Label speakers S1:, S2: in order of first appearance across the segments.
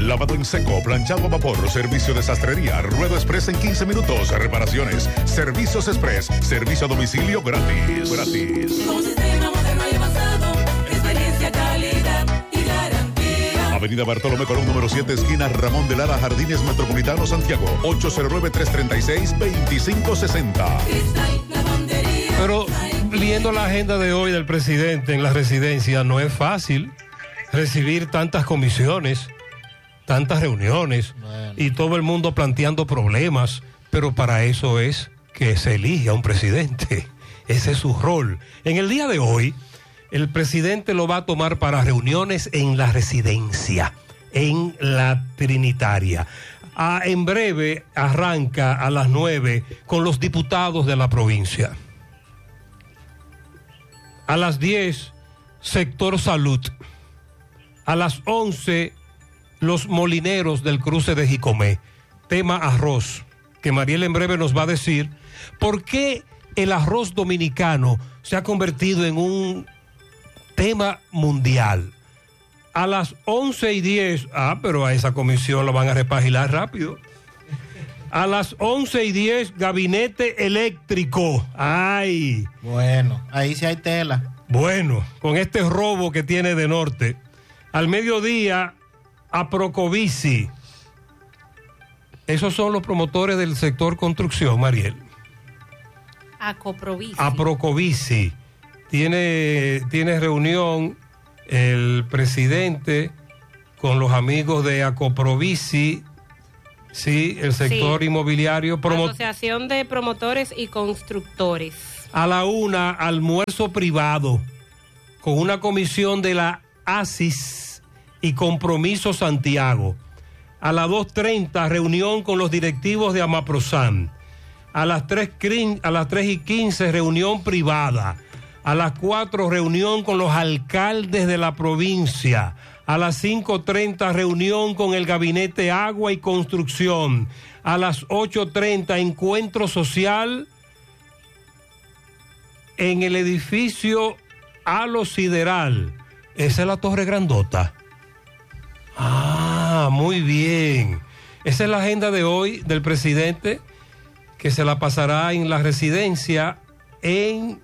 S1: lavado en seco, planchado a vapor, servicio de sastrería, ruedo express en 15 minutos, reparaciones, servicios express, servicio a domicilio gratis.
S2: Un sistema moderno y avanzado, experiencia, calidad y garantía.
S1: Avenida Bartolomé Colón, número 7, esquina Ramón de Lara, Jardines Metropolitano, Santiago, 809-336-2560.
S3: Pero viendo la agenda de hoy del presidente en la residencia, no es fácil recibir tantas comisiones, tantas reuniones y todo el mundo planteando problemas, pero para eso es que se elige a un presidente. Ese es su rol. En el día de hoy, el presidente lo va a tomar para reuniones en la residencia, en la Trinitaria. En breve arranca a las 9 con los diputados de la provincia. A las 10, sector salud. A las 11, los molineros del cruce de Jicomé. Tema arroz, que Mariel en breve nos va a decir por qué el arroz dominicano se ha convertido en un tema mundial. A las 11:10, pero a esa comisión la van a repagilar rápido. A las 11:10, gabinete eléctrico. ¡Ay!
S4: Bueno, ahí sí hay tela.
S3: Bueno, con este robo que tiene de norte. Al mediodía, Aprocovici. Esos son los promotores del sector construcción, Mariel. Aprocovici. Tiene reunión el presidente con los amigos de Acoprovici. Sí, el sector inmobiliario.
S5: Asociación de Promotores y Constructores.
S3: A la 1, almuerzo privado con una comisión de la ASIS y Compromiso Santiago. A las 2:30, reunión con los directivos de Amaprosan. A las 3:15, reunión privada. A las 4, reunión con los alcaldes de la provincia. A las 5:30, reunión con el Gabinete Agua y Construcción. A las 8:30, encuentro social en el edificio Halo Sideral. Esa es la torre grandota. Muy bien. Esa es la agenda de hoy del presidente, que se la pasará en la residencia en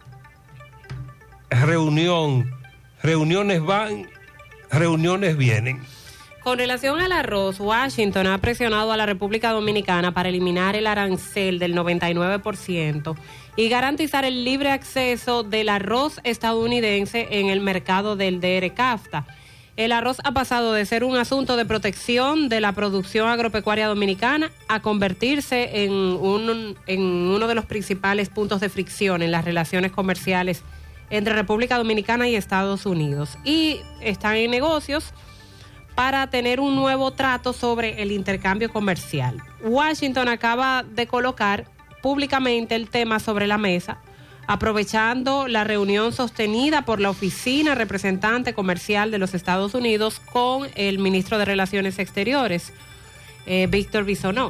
S3: reunión. Reuniones van, reuniones vienen.
S5: Con relación al arroz, Washington ha presionado a la República Dominicana para eliminar el arancel del 99% y garantizar el libre acceso del arroz estadounidense en el mercado del DR-CAFTA. El arroz ha pasado de ser un asunto de protección de la producción agropecuaria dominicana a convertirse en uno de los principales puntos de fricción en las relaciones comerciales entre República Dominicana y Estados Unidos. Y están en negocios para tener un nuevo trato sobre el intercambio comercial. Washington acaba de colocar públicamente el tema sobre la mesa, aprovechando la reunión sostenida por la Oficina Representante Comercial de los Estados Unidos con el ministro de Relaciones Exteriores, Víctor Bisonó.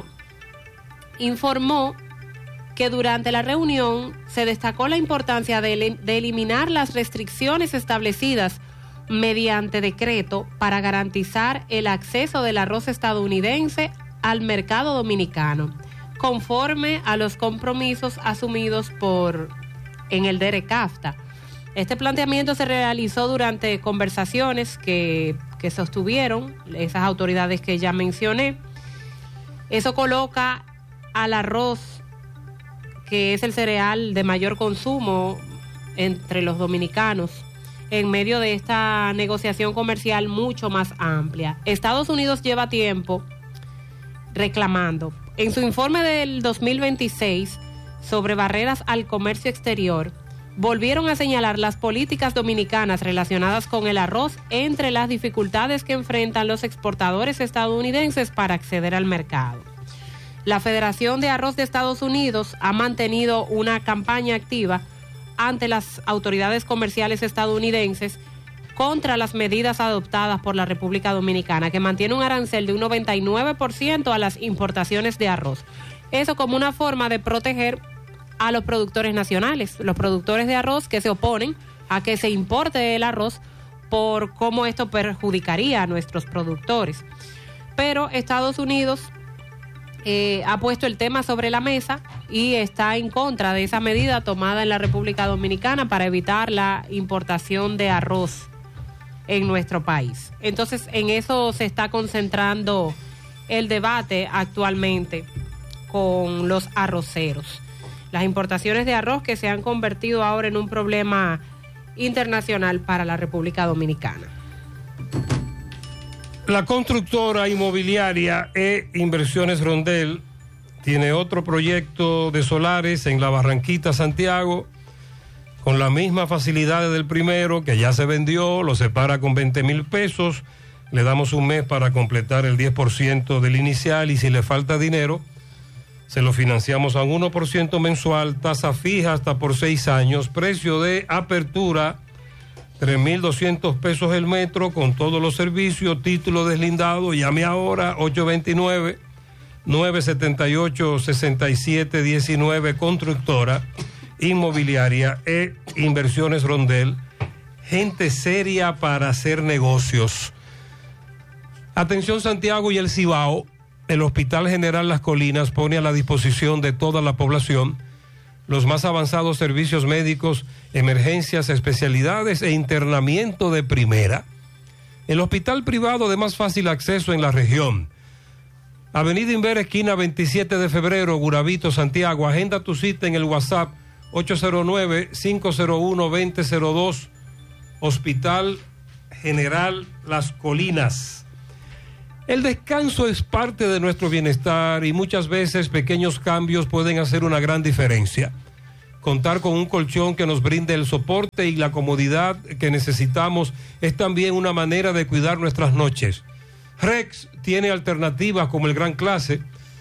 S5: Informó que durante la reunión se destacó la importancia de eliminar las restricciones establecidas mediante decreto para garantizar el acceso del arroz estadounidense al mercado dominicano, conforme a los compromisos asumidos en el DR-CAFTA. Este planteamiento se realizó durante conversaciones que sostuvieron esas autoridades que ya mencioné. Eso coloca al arroz, que es el cereal de mayor consumo entre los dominicanos, en medio de esta negociación comercial mucho más amplia. Estados Unidos lleva tiempo reclamando. En su informe del 2026 sobre barreras al comercio exterior, volvieron a señalar las políticas dominicanas relacionadas con el arroz entre las dificultades que enfrentan los exportadores estadounidenses para acceder al mercado. La Federación de Arroz de Estados Unidos ha mantenido una campaña activa ante las autoridades comerciales estadounidenses contra las medidas adoptadas por la República Dominicana, que mantiene un arancel de un 99% a las importaciones de arroz. Eso como una forma de proteger a los productores nacionales, los productores de arroz que se oponen a que se importe el arroz por cómo esto perjudicaría a nuestros productores. pero Estados Unidos ha puesto el tema sobre la mesa y está en contra de esa medida tomada en la República Dominicana para evitar la importación de arroz en nuestro país. Entonces, en eso se está concentrando el debate actualmente con los arroceros. Las importaciones de arroz que se han convertido ahora en un problema internacional para la República Dominicana.
S3: La constructora inmobiliaria Inversiones Rondel tiene otro proyecto de solares en la Barranquita, Santiago, con las mismas facilidades del primero, que ya se vendió, lo separa con 20,000 pesos, le damos un mes para completar el 10% del inicial y si le falta dinero, se lo financiamos a un 1% mensual, tasa fija hasta por 6 años, precio de apertura 3,200 pesos el metro con todos los servicios, título deslindado. Llame ahora 829-978-6719, constructora inmobiliaria Inversiones Rondel, gente seria para hacer negocios. Atención Santiago y el Cibao, el Hospital General Las Colinas pone a la disposición de toda la población los más avanzados servicios médicos, emergencias, especialidades e internamiento de primera. El hospital privado de más fácil acceso en la región. Avenida Inver, esquina 27 de febrero, Guravito, Santiago. Agenda tu cita en el WhatsApp 809-501-2002. Hospital General Las Colinas. El descanso es parte de nuestro bienestar y muchas veces pequeños cambios pueden hacer una gran diferencia. Contar con un colchón que nos brinde el soporte y la comodidad que necesitamos es también una manera de cuidar nuestras noches. Rex tiene alternativas como el Gran Clase,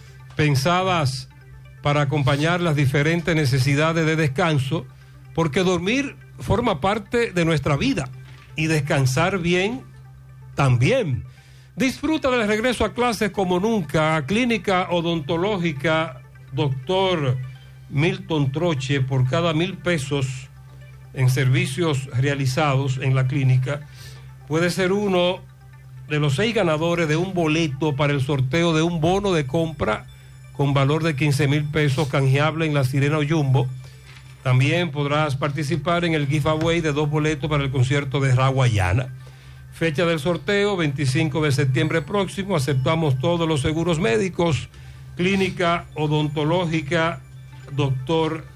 S3: pensadas para acompañar las diferentes necesidades de descanso, porque dormir forma parte de nuestra vida y descansar bien también. Disfruta del regreso a clases como nunca. Clínica Odontológica Dr. Milton Troche, por cada 1,000 pesos en servicios realizados en la clínica, puede ser uno de los 6 ganadores de un boleto para el sorteo de un bono de compra con valor de 15,000 pesos canjeable en la Sirena Jumbo. También podrás participar en el giveaway de 2 boletos para el concierto de Raguayana. Fecha del sorteo, 25 de septiembre próximo. Aceptamos todos los seguros médicos. Clínica Odontológica Dr.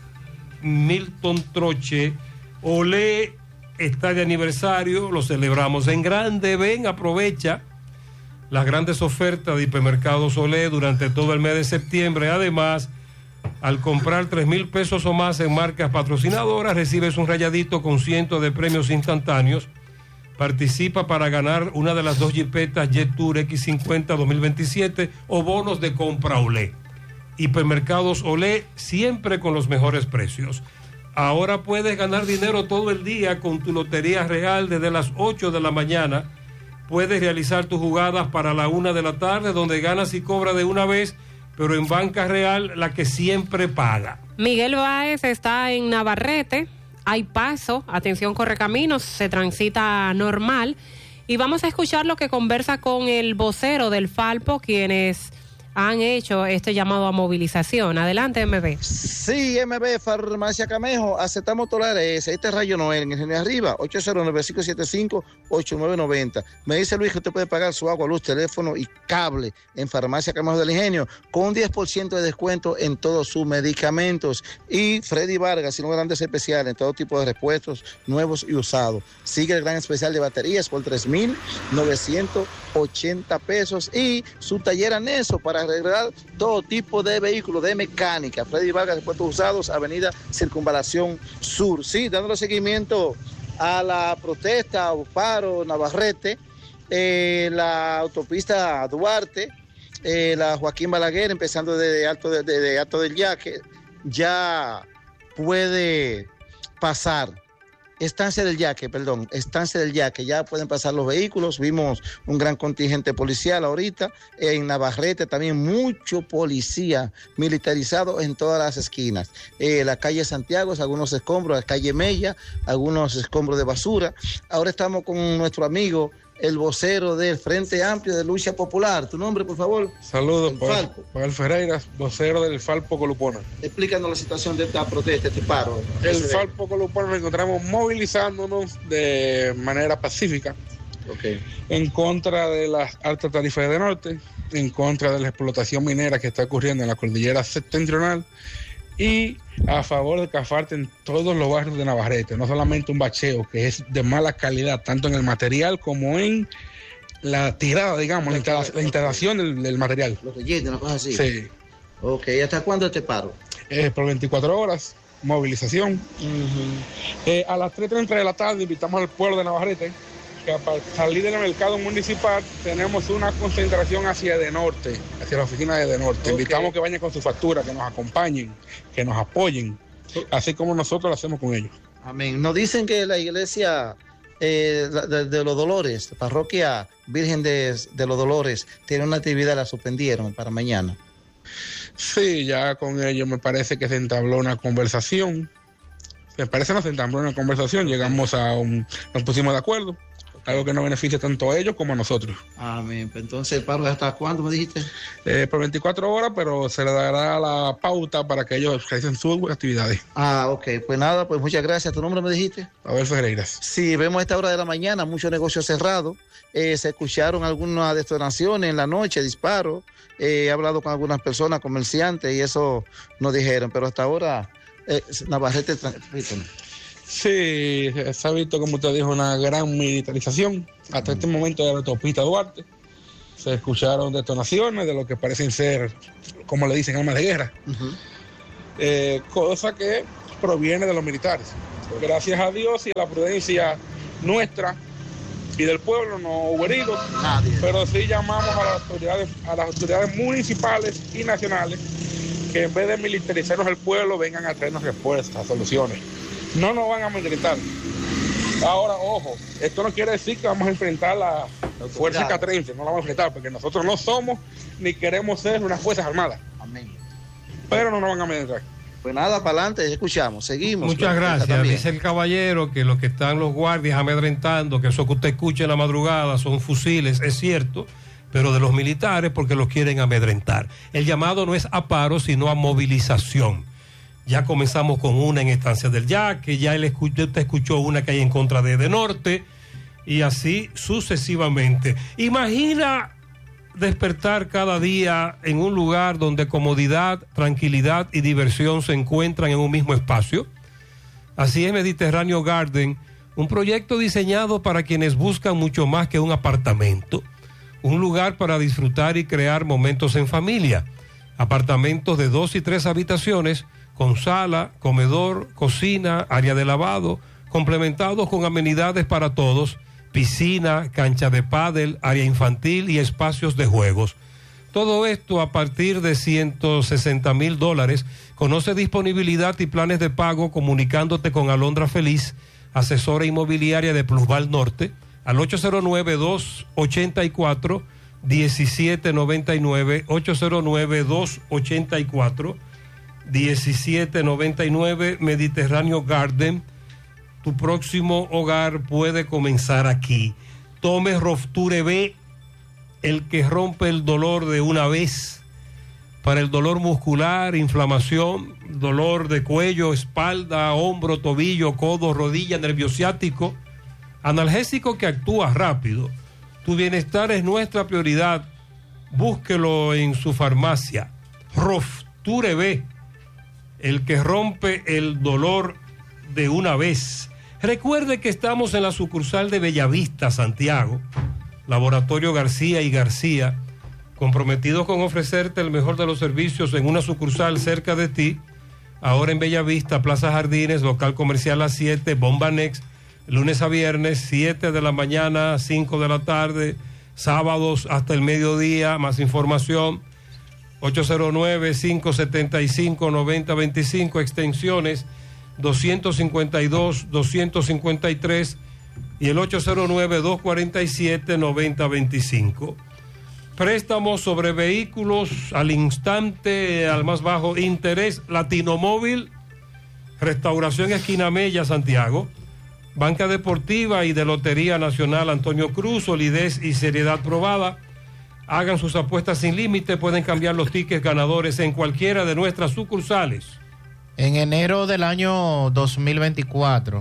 S3: Milton Troche. Olé está de aniversario, lo celebramos en grande. Ven, aprovecha las grandes ofertas de Hipermercados Olé durante todo el mes de septiembre. Además, al comprar 3,000 pesos o más en marcas patrocinadoras, recibes un rayadito con cientos de premios instantáneos. Participa para ganar una de las 2 jipetas Jet Tour X50 2027 o bonos de compra Olé. Hipermercados Olé, siempre con los mejores precios. Ahora puedes ganar dinero todo el día con tu Lotería Real desde las 8 de la mañana. Puedes realizar tus jugadas para la 1 de la tarde, donde ganas y cobras de una vez, pero en Banca Real, la que siempre paga.
S5: Miguel Báez está en Navarrete. Hay paso, atención correcaminos, se transita normal. Y vamos a escuchar lo que conversa con el vocero del Falpo, quienes han hecho este llamado a movilización. Adelante, MB.
S6: Sí, MB, Farmacia Camejo, aceptamos dólares. Este Rayo Noel, en Ingenio Arriba, 809-575-8990. Me dice Luis que usted puede pagar su agua, luz, teléfono y cable en Farmacia Camejo del Ingenio con un 10% de descuento en todos sus medicamentos. Y Freddy Vargas, y unos grandes especiales en todo tipo de repuestos nuevos y usados. Sigue el gran especial de baterías por 3,980 pesos y su taller anexo para arreglar todo tipo de vehículos de mecánica. Freddy Vargas, repuestos usados, Avenida Circunvalación Sur. Sí, dándole seguimiento a la protesta o paro Navarrete, la autopista Duarte, la Joaquín Balaguer, empezando desde Alto del Yaque, ya puede pasar. Estancia del Yaque, ya pueden pasar los vehículos. Vimos un gran contingente policial ahorita. En Navarrete también mucho policía militarizado en todas las esquinas. La calle Santiago, algunos escombros, la calle Mella, algunos escombros de basura. Ahora estamos con nuestro amigo el vocero del Frente Amplio de Lucha Popular. ¿Tu nombre, por favor?
S7: Saludos,
S6: Falpo.
S7: Pavel Ferreira, vocero del Falpo Colupona.
S6: Explícanos la situación de esta protesta, este paro.
S7: El Falpo Colupona nos encontramos movilizándonos de manera pacífica en contra de las altas tarifas de norte, en contra de la explotación minera que está ocurriendo en la cordillera septentrional y a favor de que falten todos los barrios de Navarrete, no solamente un bacheo que es de mala calidad, tanto en el material como en la tirada, digamos, la instalación del material.
S6: Los rellenos, una cosa así.
S7: Sí.
S6: Ok, ¿hasta cuándo este paro?
S7: Por 24 horas, movilización. A las 3:30 de la tarde invitamos al pueblo de Navarrete que para salir del mercado municipal tenemos una concentración hacia Edenorte, hacia la oficina de Edenorte. Invitamos que vayan con su factura, que nos acompañen, que nos apoyen, así como nosotros lo hacemos con ellos.
S6: Amén. Nos dicen que la iglesia de los Dolores, parroquia Virgen de los Dolores, tiene una actividad, la suspendieron para mañana.
S7: Sí, ya con ellos me parece que se entabló una conversación. Llegamos nos pusimos de acuerdo. Algo que nos beneficia tanto a ellos como a nosotros.
S6: Amén. Entonces, ¿el paro hasta cuándo me dijiste?
S7: Por 24 horas, pero se le dará la pauta para que ellos realicen sus actividades.
S6: Ok. Pues nada, pues muchas gracias. ¿Tu nombre me dijiste?
S7: Pavel Ferreira.
S6: Sí, vemos a esta hora de la mañana muchos negocios cerrados. Se escucharon algunas detonaciones en la noche, disparos. He hablado con algunas personas, comerciantes, y eso nos dijeron. Pero hasta ahora, Navarrete...
S7: Sí, se ha visto, como usted dijo, una gran militarización. Hasta este momento de la autopista Duarte se escucharon detonaciones de lo que parecen ser, como le dicen, armas de guerra. Cosa que proviene de los militares. Gracias a Dios y a la prudencia nuestra y del pueblo no hubo heridos, pero sí llamamos a las autoridades municipales y nacionales que en vez de militarizarnos el pueblo vengan a traernos respuestas, soluciones. No nos van a amedrentar. Ahora, ojo, esto no quiere decir que vamos a enfrentar la fuerza catrense, no la vamos a enfrentar, porque nosotros no somos ni queremos ser unas fuerzas armadas.
S6: Amén.
S7: Pero no nos van a amedrentar.
S6: Pues nada, para adelante, escuchamos, seguimos.
S3: Muchas gracias. Dice el caballero que lo que están los guardias amedrentando, que eso que usted escucha en la madrugada son fusiles, es cierto, pero de los militares porque los quieren amedrentar. El llamado no es a paro, sino a movilización. Ya comenzamos con una en Estancia del Yaque, ya usted escuchó una que hay en contra de Norte, y así sucesivamente. Imagina despertar cada día en un lugar donde comodidad, tranquilidad y diversión se encuentran en un mismo espacio. Así es Mediterráneo Garden, un proyecto diseñado para quienes buscan mucho más que un apartamento, un lugar para disfrutar y crear momentos en familia. Apartamentos de 2 y 3 habitaciones, con sala, comedor, cocina, área de lavado, complementados con amenidades para todos, piscina, cancha de pádel, área infantil y espacios de juegos. Todo esto a partir de $160,000. Conoce disponibilidad y planes de pago comunicándote con Alondra Feliz, asesora inmobiliaria de Plusval Norte, al 809-284-1799, 809-284-1799, Mediterráneo Garden. Tu próximo hogar puede comenzar aquí. Tome Rofture B, el que rompe el dolor de una vez. Para el dolor muscular, inflamación, dolor de cuello, espalda, hombro, tobillo, codo, rodilla, nervio ciático. Analgésico que actúa rápido. Tu bienestar es nuestra prioridad. Búsquelo en su farmacia. Rofture B, el que rompe el dolor de una vez. Recuerde que estamos en la sucursal de Bellavista, Santiago, Laboratorio García y García, comprometidos con ofrecerte el mejor de los servicios en una sucursal cerca de ti. Ahora en Bellavista, Plaza Jardines, local comercial a 7, Bomba Next, lunes a viernes, 7 de la mañana, 5 de la tarde, sábados hasta el mediodía. Más información, 809-575-9025, extensiones 252, 253 y el 809-247-9025. Préstamos sobre vehículos al instante, al más bajo interés. Latino Móvil, Restauración Esquina Mella, Santiago. Banca Deportiva y de Lotería Nacional Antonio Cruz, solidez y seriedad probada. Hagan sus apuestas sin límite, pueden cambiar los tickets ganadores en cualquiera de nuestras sucursales.
S4: En enero del año 2024,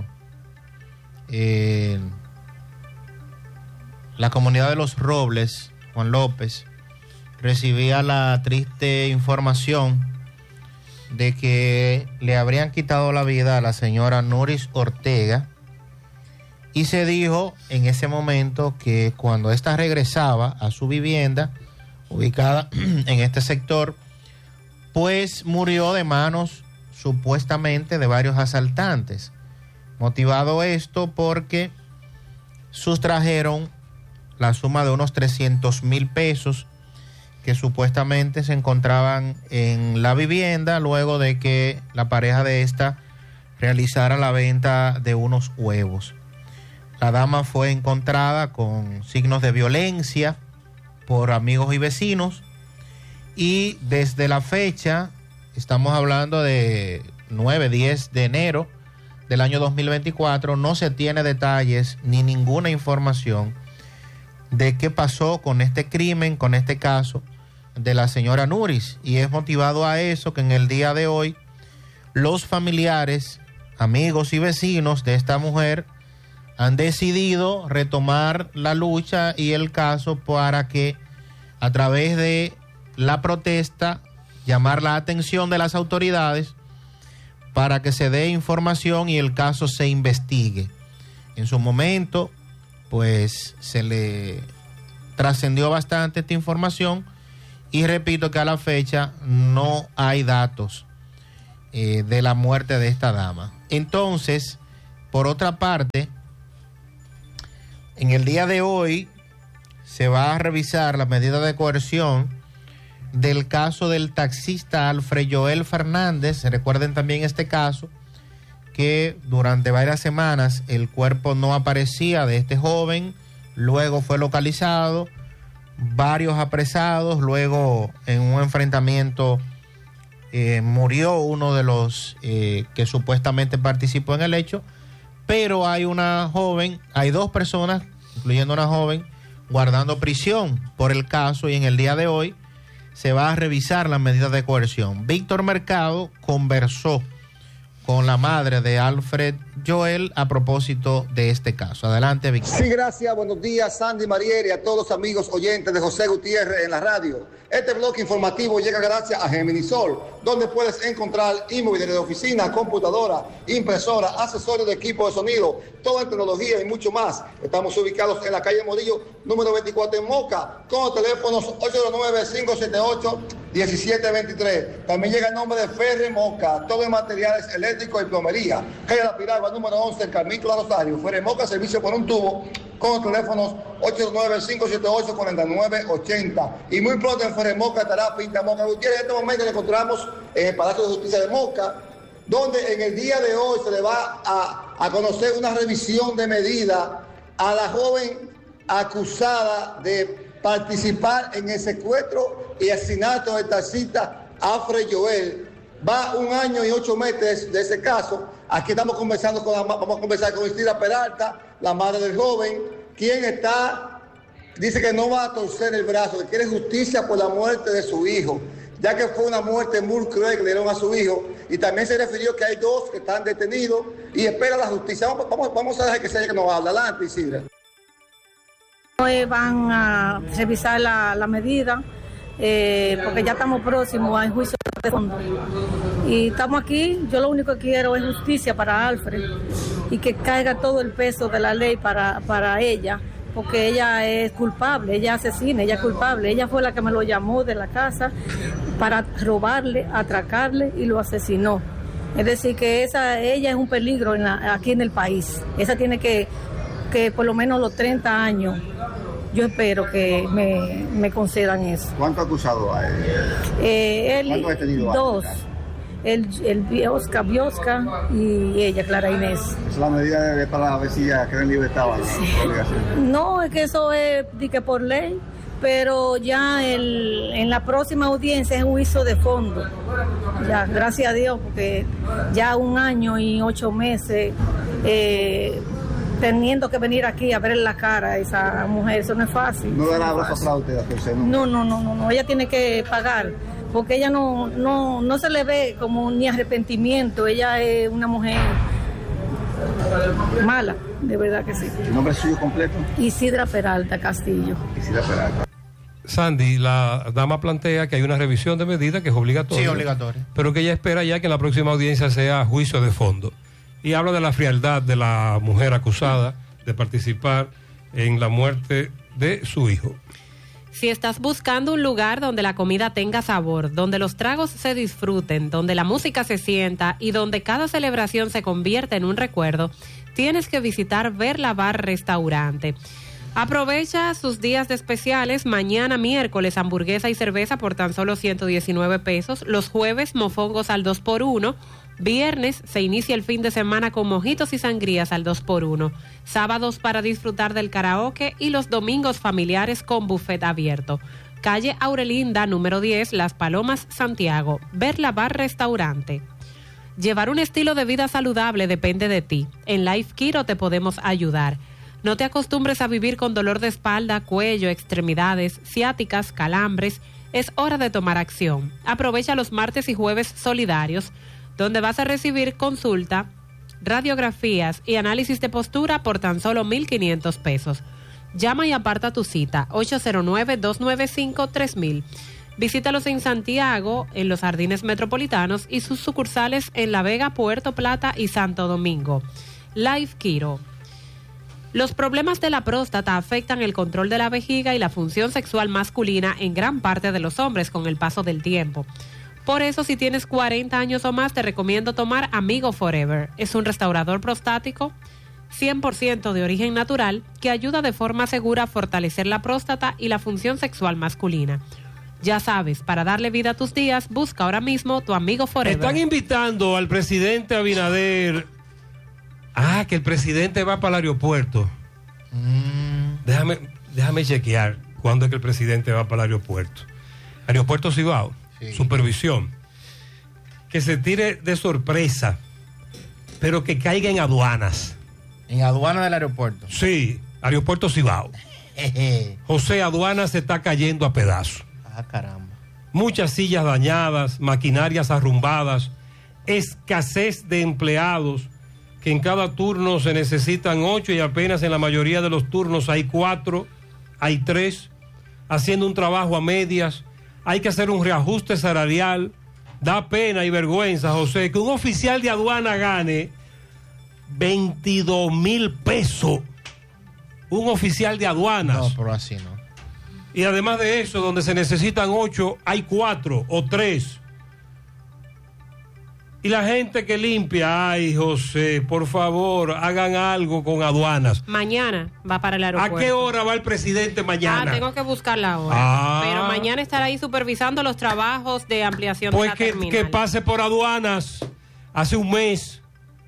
S4: la comunidad de Los Robles, Juan López, recibía la triste información de que le habrían quitado la vida a la señora Nuris Ortega, y se dijo en ese momento que cuando ésta regresaba a su vivienda ubicada en este sector, pues murió de manos supuestamente de varios asaltantes. Motivado esto porque sustrajeron la suma de unos 300,000 pesos que supuestamente se encontraban en la vivienda luego de que la pareja de esta realizara la venta de unos huevos. La dama fue encontrada con signos de violencia por amigos y vecinos, y desde la fecha, estamos hablando de 9-10 de enero del año 2024, no se tiene detalles ni ninguna información de qué pasó con este crimen, con este caso de la señora Nuris, y es motivado a eso que en el día de hoy los familiares, amigos y vecinos de esta mujer han decidido retomar la lucha y el caso para que a través de la protesta llamar la atención de las autoridades para que se dé información y el caso se investigue. En su momento, pues se le trascendió bastante esta información, y repito que a la fecha no hay datos de la muerte de esta dama. Entonces, por otra parte, en el día de hoy se va a revisar la medida de coerción del caso del taxista Alfred Joel Fernández. Recuerden también este caso, que durante varias semanas el cuerpo no aparecía de este joven, luego fue localizado, varios apresados, luego en un enfrentamiento murió uno de los que supuestamente participó en el hecho, pero hay una joven, hay dos personas, incluyendo una joven, guardando prisión por el caso, y en el día de hoy se va a revisar las medidas de coerción. Víctor Mercado conversó con la madre de Alfred Joel a propósito de este caso. Adelante, Víctor.
S8: Sí, gracias. Buenos días, Sandy Mariel, y a todos los amigos oyentes de José Gutiérrez en la radio. Este bloque informativo llega gracias a Geminisol, donde puedes encontrar inmobiliario de oficina, computadora, impresora, accesorios de equipo de sonido, toda en tecnología y mucho más. Estamos ubicados en la calle Morillo, número 24 en Moca, con teléfonos 809-578-1723. También llega el nombre de Ferre Moca, todo en materiales eléctricos y plomería. Calle La Piragua, número 11, en Carmícola Rosario. Ferre Moca, servicio por un tubo, con teléfonos 809-578-4980. Y muy pronto en Ferre Moca estará Pinta Moca Gutiérrez. En este momento nos encontramos en el Palacio de Justicia de Moca, donde en el día de hoy se le va a conocer una revisión de medida a la joven acusada de participar en el secuestro y asesinato del taxista Alfred Joel. Va 1 año y 8 meses de ese caso. Aquí estamos conversando vamos a conversar con Istira Peralta, la madre del joven, quien dice que no va a torcer el brazo, que quiere justicia por la muerte de su hijo, ya que fue una muerte muy cruel que le dieron a su hijo, y también se refirió que hay 2 que están detenidos y espera la justicia. Vamos a dejar que sea ella que nos habla. Adelante, Isidra.
S9: Hoy van a revisar la medida, porque ya estamos próximos al juicio de fondo. Y estamos aquí, yo lo único que quiero es justicia para Alfred y que caiga todo el peso de la ley para ella, porque ella es culpable, ella asesina, ella es culpable. Ella fue la que me lo llamó de la casa para robarle, atracarle y lo asesinó. Es decir, que ella es un peligro aquí en el país. Esa tiene que por lo menos los 30 años. Yo espero que me concedan eso.
S8: ¿Cuántos acusados hay? ¿Cuántos detenidos hay?
S9: 2. El Biosca y ella, Clara Inés.
S8: ¿Es la medida para ver si ya queda en libertad?
S9: No, es que eso es por ley, pero ya en la próxima audiencia es un juicio de fondo. Ya, gracias a Dios, porque ya 1 año y 8 meses teniendo que venir aquí a ver la cara a esa mujer, eso no es fácil.
S8: No dará abrazo para usted, José, ¿no?
S9: No, ella tiene que pagar, porque ella no se le ve como ni arrepentimiento, ella es una mujer mala, de verdad que sí.
S8: ¿El nombre suyo completo?
S9: Isidra Peralta Castillo.
S8: Isidra Peralta.
S3: Sandy, la dama plantea que hay una revisión de medida que es obligatoria.
S4: Sí, obligatoria.
S3: Pero que ella espera ya que en la próxima audiencia sea juicio de fondo. Y habla de la frialdad de la mujer acusada de participar en la muerte de su hijo.
S5: Si estás buscando un lugar donde la comida tenga sabor, donde los tragos se disfruten, donde la música se sienta y donde cada celebración se convierta en un recuerdo, tienes que visitar Verla Bar Restaurante. Aprovecha sus días de especiales. Mañana miércoles hamburguesa y cerveza por tan solo 119 pesos. Los jueves mofongos al 2x1. Viernes se inicia el fin de semana con mojitos y sangrías al 2x1. Sábados para disfrutar del karaoke y los domingos familiares con buffet abierto. Calle Aurelinda, número 10, Las Palomas, Santiago. Verla Bar Restaurante. Llevar un estilo de vida saludable depende de ti. En Life Kiro te podemos ayudar. No te acostumbres a vivir con dolor de espalda, cuello, extremidades, ciáticas, calambres. Es hora de tomar acción. Aprovecha los martes y jueves solidarios, donde vas a recibir consulta, radiografías y análisis de postura por tan solo 1,500 pesos. Llama y aparta tu cita, 809-295-3000. Visítalos en Santiago, en los Jardines Metropolitanos y sus sucursales en La Vega, Puerto Plata y Santo Domingo. Life Kiro. Los problemas de la próstata afectan el control de la vejiga y la función sexual masculina en gran parte de los hombres con el paso del tiempo. Por eso, si tienes 40 años o más, te recomiendo tomar Amigo Forever. Es un restaurador prostático 100% de origen natural que ayuda de forma segura a fortalecer la próstata y la función sexual masculina. Ya sabes, para darle vida a tus días, busca ahora mismo tu Amigo Forever.
S3: Están invitando al presidente Abinader. Que el presidente va para el aeropuerto. Déjame chequear cuándo es que el presidente va para el aeropuerto. Aeropuerto Cibao, sí. Supervisión. Que se tire de sorpresa, pero que caiga en aduanas.
S4: ¿En aduana del aeropuerto?
S3: Sí, aeropuerto Cibao. José, aduana se está cayendo a pedazos.
S4: Caramba.
S3: Muchas sillas dañadas, maquinarias arrumbadas, escasez de empleados, que en cada turno se necesitan 8 y apenas en la mayoría de los turnos hay 4, hay 3, haciendo un trabajo a medias. Hay que hacer un reajuste salarial. Da pena y vergüenza, José, que un oficial de aduana gane 22,000 pesos. Un oficial de aduanas.
S4: No, pero así no.
S3: Y además de eso, donde se necesitan 8, hay 4 o 3. Y la gente que limpia, ay, José, por favor, hagan algo con aduanas.
S5: Mañana va para el aeropuerto.
S3: ¿A qué hora va el presidente mañana?
S5: Tengo que buscar la hora. Pero mañana estará ahí supervisando los trabajos de ampliación de la terminal.
S3: Que pase por aduanas. Hace un mes,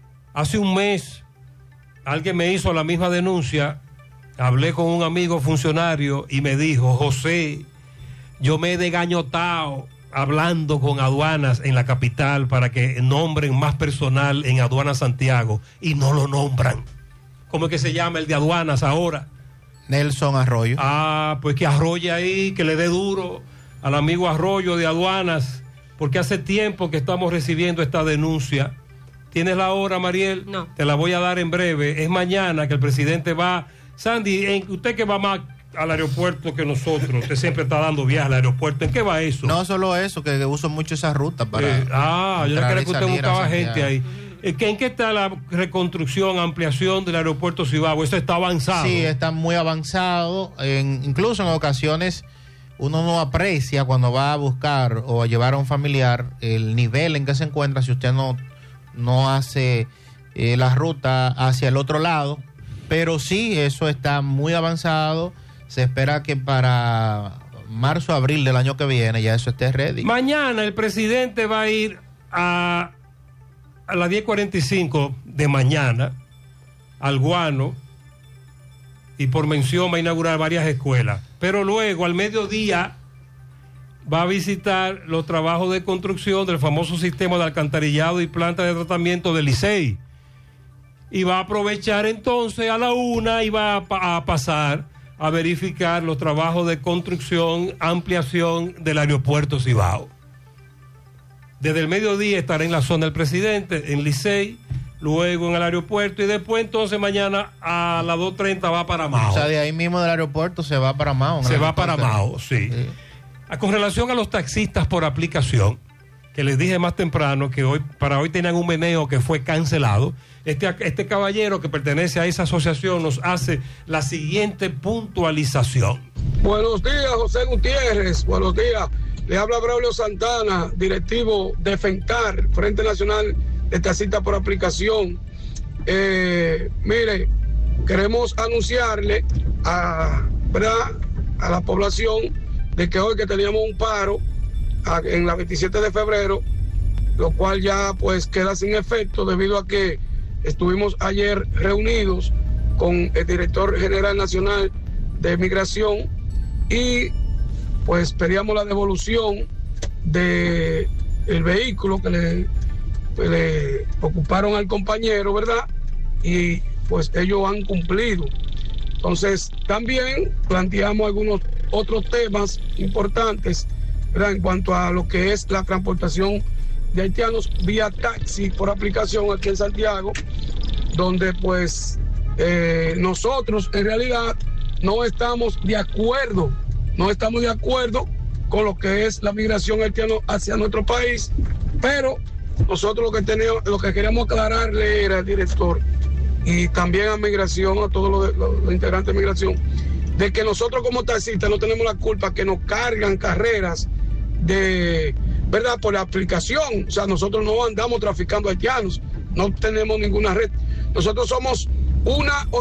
S3: alguien me hizo la misma denuncia. Hablé con un amigo funcionario y me dijo, José, yo me he degañotado hablando con aduanas en la capital para que nombren más personal en Aduanas Santiago y no lo nombran. ¿Cómo es que se llama el de aduanas ahora?
S4: Nelson Arroyo.
S3: Pues que arrolle ahí, que le dé duro al amigo Arroyo de aduanas, porque hace tiempo que estamos recibiendo esta denuncia. ¿Tienes la hora, Mariel?
S5: No.
S3: Te la voy a dar en breve. Es mañana que el presidente va. Sandy, usted que va más al aeropuerto que nosotros, usted siempre está dando viajes al aeropuerto, ¿en qué va eso?
S4: No solo eso, que uso mucho esa ruta para...
S3: yo no creía que usted buscaba gente ahí. ¿En qué está la reconstrucción, ampliación del aeropuerto Cibao? ¿Eso está avanzado?
S4: Sí, está muy avanzado. Incluso en ocasiones uno no aprecia cuando va a buscar o a llevar a un familiar el nivel en que se encuentra si usted no hace la ruta hacia el otro lado. Pero sí, eso está muy avanzado. Se espera que para marzo, abril del año que viene ya eso esté ready.
S3: Mañana el presidente va a ir a las 10:45 de mañana al Guano y por mención va a inaugurar varias escuelas. Pero luego al mediodía va a visitar los trabajos de construcción del famoso sistema de alcantarillado y planta de tratamiento del Licey. y va a aprovechar entonces a la 1 y va a pasar a verificar los trabajos de construcción, ampliación del aeropuerto Cibao. Desde el mediodía estará en la zona del Presidente, en Licey, luego en el aeropuerto y después entonces mañana a las 2:30 va para Mao.
S4: O sea, de ahí mismo del aeropuerto se va para Mao.
S3: Se va para Mao, sí. Con relación a los taxistas por aplicación, que les dije más temprano que para hoy tenían un meneo que fue cancelado. Este caballero que pertenece a esa asociación nos hace la siguiente puntualización.
S10: Buenos días, José Gutiérrez. Buenos días. Le habla Braulio Santana, directivo de FENTAR, Frente Nacional de Taxistas por Aplicación. Mire, queremos anunciarle a la población de que hoy que teníamos un paro en la 27 de febrero, lo cual ya pues queda sin efecto debido a que estuvimos ayer reunidos con el director general nacional de Migración y pues pedíamos la devolución del vehículo que le ocuparon al compañero, ¿verdad? Y pues ellos han cumplido. Entonces también planteamos algunos otros temas importantes, ¿verdad? En cuanto a lo que es la transportación de haitianos vía taxi por aplicación aquí en Santiago, donde pues nosotros en realidad no estamos de acuerdo con lo que es la migración haitiana hacia nuestro país, pero nosotros lo que queríamos aclararle era al director y también a migración, a todos los integrantes de migración, de que nosotros como taxistas no tenemos la culpa que nos cargan carreras de, ¿verdad?, por la aplicación. O sea, nosotros no andamos traficando haitianos, no tenemos ninguna red. Nosotros somos una